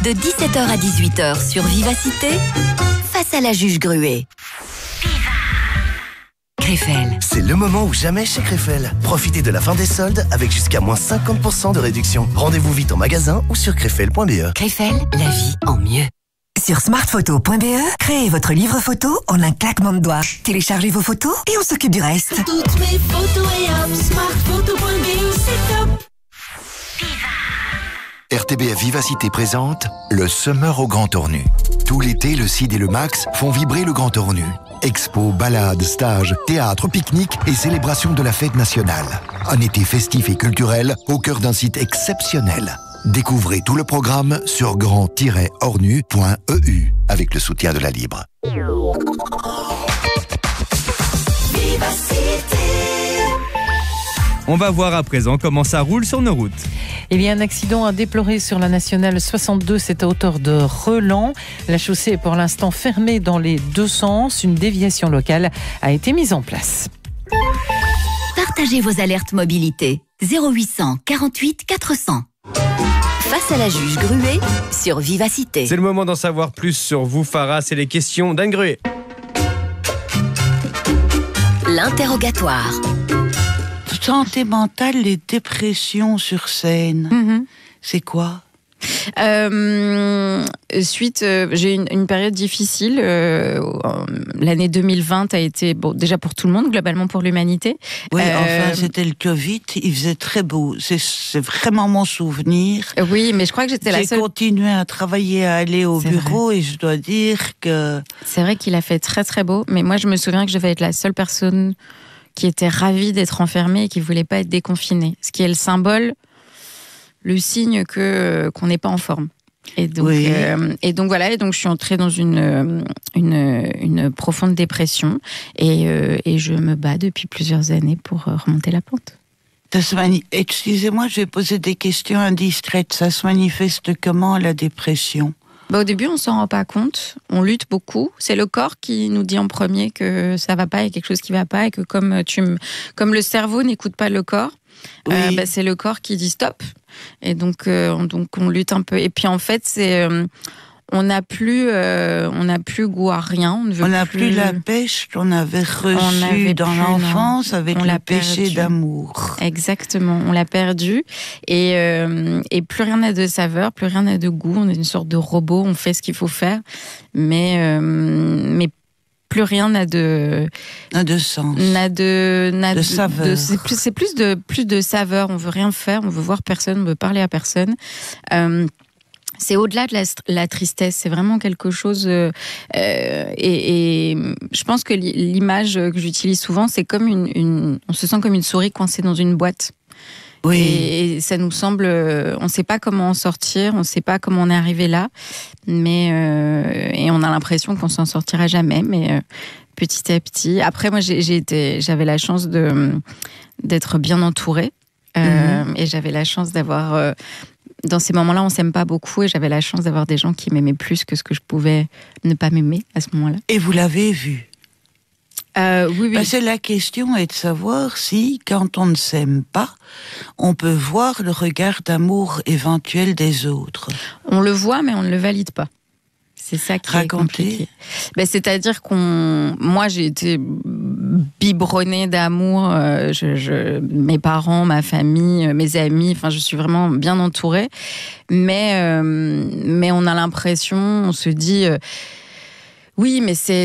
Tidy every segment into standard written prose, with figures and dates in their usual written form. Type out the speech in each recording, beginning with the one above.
De 17h à 18h sur Vivacité, face à la juge Gruet. Krefel. C'est le moment ou jamais chez Krefel. Profitez de la fin des soldes avec jusqu'à moins 50% de réduction. Rendez-vous vite en magasin ou sur krefel.be. Krefel, la vie en mieux. Sur smartphoto.be, créez votre livre photo en un claquement de doigts. Téléchargez vos photos et on s'occupe du reste. Toutes mes photos et hop, smartphoto.be, c'est top. RTBF Vivacité présente le Summer au Grand Ornu. Tout l'été, le CID et le Max font vibrer le Grand Ornu. Expos, balades, stages, théâtre, pique-nique et célébration de la fête nationale. Un été festif et culturel au cœur d'un site exceptionnel. Découvrez tout le programme sur grand-ornu.eu avec le soutien de la Libre. On va voir à présent comment ça roule sur nos routes. Il y a un accident à déplorer sur la nationale 62, c'est à hauteur de Relan. La chaussée est pour l'instant fermée dans les deux sens. Une déviation locale a été mise en place. Partagez vos alertes mobilité. 0800 48 400. Face à la juge Gruet sur Vivacité. C'est le moment d'en savoir plus sur vous, Farah. C'est les questions d'Anne Gruet. L'interrogatoire. Santé mentale, les dépressions sur scène, c'est quoi ? J'ai une période difficile. L'année 2020 a été, déjà pour tout le monde, globalement pour l'humanité. Oui, enfin, c'était le Covid, il faisait très beau. C'est vraiment mon souvenir. Oui, mais je crois que j'étais la seule. J'ai continué à travailler, à aller au bureau, et je dois dire que... C'est vrai qu'il a fait très très beau, mais moi je me souviens que je devais être la seule personne qui était ravie d'être enfermée et qui ne voulait pas être déconfinée. Ce qui est le symbole, le signe qu'on n'est pas en forme. Et donc, voilà, et donc je suis entrée dans une profonde dépression et je me bats depuis plusieurs années pour remonter la pente. Excusez-moi, je vais poser des questions indiscrètes. Ça se manifeste comment, la dépression ? Au début, on s'en rend pas compte. On lutte beaucoup. C'est le corps qui nous dit en premier que ça va pas, il y a quelque chose qui va pas, et que comme le cerveau n'écoute pas le corps, c'est le corps qui dit stop. Et donc on lutte un peu. Et puis en fait, c'est on n'a plus goût à rien. On n'a plus la pêche qu'on avait reçue dans l'enfance avec le péché d'amour. Exactement, on l'a perdu et plus rien n'a de saveur, plus rien n'a de goût. On est une sorte de robot, on fait ce qu'il faut faire, mais plus rien n'a de sens, de saveur. C'est plus de saveur. On veut rien faire, on veut voir personne, on veut parler à personne. C'est au-delà de la tristesse, c'est vraiment quelque chose... et je pense que l'image que j'utilise souvent, c'est comme on se sent comme une souris coincée dans une boîte. Oui. Et ça nous semble... on ne sait pas comment en sortir, on ne sait pas comment on est arrivé là, et on a l'impression qu'on s'en sortira jamais, mais petit à petit... Après, moi, j'avais la chance d'être bien entourée, et j'avais la chance d'avoir... Dans ces moments-là, on s'aime pas beaucoup et j'avais la chance d'avoir des gens qui m'aimaient plus que ce que je pouvais ne pas m'aimer à ce moment-là. Et vous l'avez vu ? Oui. Parce que la question est de savoir si, quand on ne s'aime pas, on peut voir le regard d'amour éventuel des autres. On le voit, mais on ne le valide pas. C'est ça qui est compliqué. C'est-à-dire moi, j'ai été biberonnée d'amour. Mes parents, ma famille, mes amis. Enfin, je suis vraiment bien entourée. Mais on a l'impression, on se dit, oui, mais c'est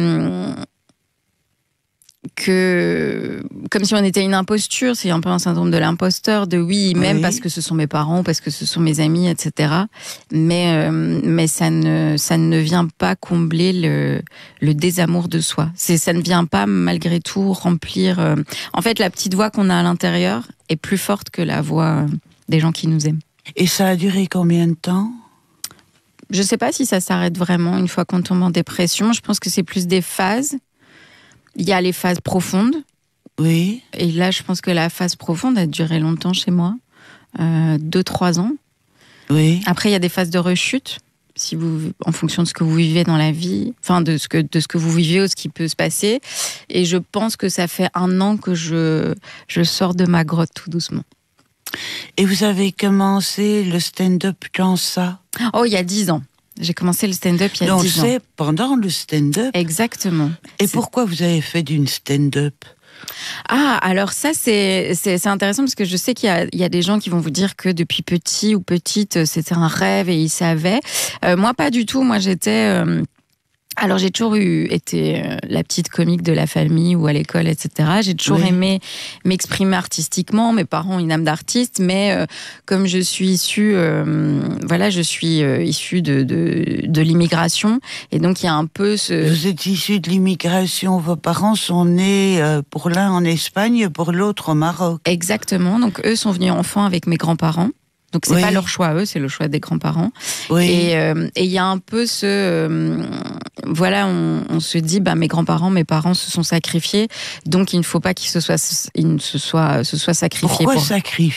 que comme si on était une imposture, c'est un peu un syndrome de l'imposteur, même parce que ce sont mes parents, parce que ce sont mes amis, etc. Mais ça ne vient pas combler le désamour de soi. Ça ne vient pas malgré tout remplir. En fait, la petite voix qu'on a à l'intérieur est plus forte que la voix des gens qui nous aiment. Et ça a duré combien de temps ? Je sais pas si ça s'arrête vraiment une fois qu'on tombe en dépression. Je pense que c'est plus des phases. Il y a les phases profondes. Oui. Et là, je pense que la phase profonde a duré longtemps chez moi. 2-3 ans. Oui. Après, il y a des phases de rechute. En fonction de ce que vous vivez dans la vie, enfin de ce que vous vivez ou ce qui peut se passer. Et je pense que ça fait 1 an que je sors de ma grotte tout doucement. Et vous avez commencé le stand-up quand ça? Oh, il y a 10 ans. J'ai commencé le stand-up il y a 10 ans. C'est pendant le stand-up? Exactement. Et pourquoi vous avez fait d'une stand-up? Ah, alors ça, c'est intéressant parce que je sais qu'il y a des gens qui vont vous dire que depuis petit ou petite, c'était un rêve et ils savaient. Moi, pas du tout. Moi, j'étais... Alors, j'ai toujours été la petite comique de la famille ou à l'école, etc. J'ai toujours aimé m'exprimer artistiquement. Mes parents ont une âme d'artiste, mais comme je suis issue, je suis issue de l'immigration. Et donc, il y a un peu ce... Vous êtes issue de l'immigration. Vos parents sont nés pour l'un en Espagne, pour l'autre au Maroc. Exactement. Donc, eux sont venus enfants avec mes grands-parents. Donc, c'est pas leur choix à eux, c'est le choix des grands-parents. Oui. Et il y a un peu ce... on se dit, mes grands-parents, mes parents se sont sacrifiés, donc il ne faut pas qu'ils se soient sacrifiés. Pourquoi sacrifier?